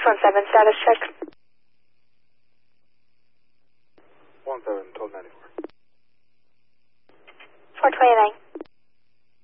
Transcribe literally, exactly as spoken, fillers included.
one seven, status check. one seven, twelve ninety-four. four twenty-nine.